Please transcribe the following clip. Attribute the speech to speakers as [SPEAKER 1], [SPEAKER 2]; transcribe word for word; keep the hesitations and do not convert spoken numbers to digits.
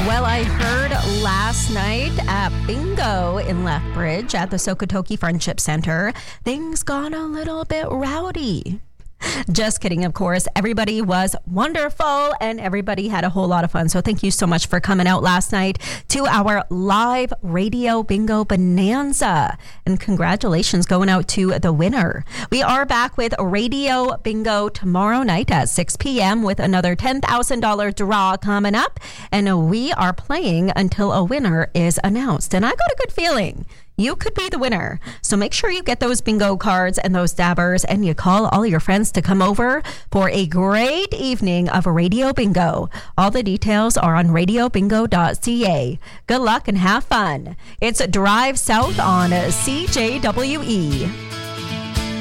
[SPEAKER 1] Well, I heard last night at Bingo in Lethbridge at the Sokotoki Friendship Center, things got a little bit rowdy. Just kidding, of course. Everybody was wonderful and everybody had a whole lot of fun. So thank you so much for coming out last night to our live radio bingo bonanza. And congratulations going out to the winner. We are back with radio bingo tomorrow night at six p.m. with another ten thousand dollars draw coming up. And we are playing until a winner is announced. And I got a good feeling you could be the winner. So make sure you get those bingo cards and those dabbers and you call all your friends to come over for a great evening of Radio Bingo. All the details are on radio bingo dot c a. Good luck and have fun. It's Drive South on C J W E.